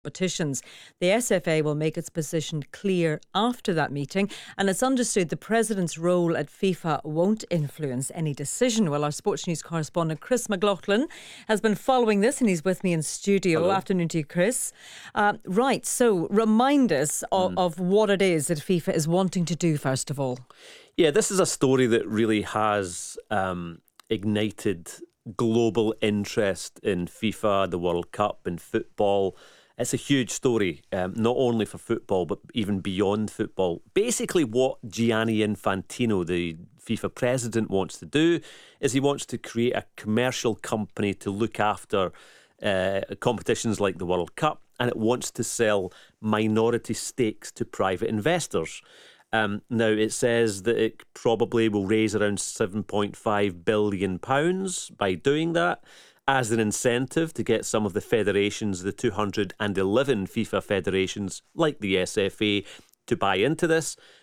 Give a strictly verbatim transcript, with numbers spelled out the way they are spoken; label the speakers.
Speaker 1: competitions. The S F A will make its position clear after that meeting, and it's understood the president's role at FIFA won't influence any decision. Well, our sports news correspondent Chris McLaughlin has been following this, and he's with me in studio.
Speaker 2: Hello.
Speaker 1: Afternoon to you, Chris. Uh, right, so remind us of,
Speaker 2: Mm.
Speaker 1: of what it is that FIFA is wanting to do, first of all.
Speaker 2: Yeah, this is a story that really has um, ignited global interest in FIFA, the World Cup, and football. It's a huge story, um, not only for football, but even beyond football. Basically, what Gianni Infantino, the FIFA president, wants to do is he wants to create a commercial company to look after uh, competitions like the World Cup, and it wants to sell minority stakes to private investors. Um, now, it says that it probably will raise around seven point five billion pounds by doing that, as an incentive to get some of the federations, the two hundred eleven FIFA federations, like the S F A, to buy into this.